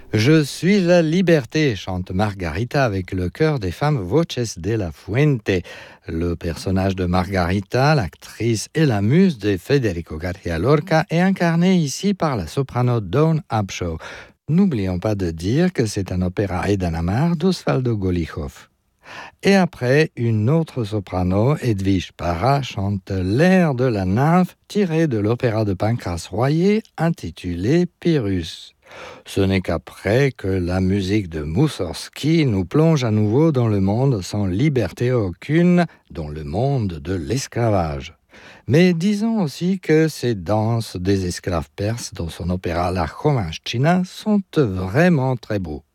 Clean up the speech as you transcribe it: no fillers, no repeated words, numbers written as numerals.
Je suis la liberté, chante Margarita avec le chœur des femmes Voces de la Fuente. Le personnage de Margarita, l'actrice et la muse de Federico García Lorca, est incarné ici par la soprano Dawn Upshaw. N'oublions pas de dire que c'est un opéra Edana d'Osvaldo Golijov. Et après, une autre soprano, Edwige Parra, chante l'air de la nymphe tiré de l'opéra de Pancras Royer intitulé Pyrrhus. Ce n'est qu'après que la musique de Moussorski nous plonge à nouveau dans le monde sans liberté aucune, dans le monde de l'esclavage. Mais disons aussi que ces danses des esclaves perses dans son opéra La Jovenchina sont vraiment très beaux.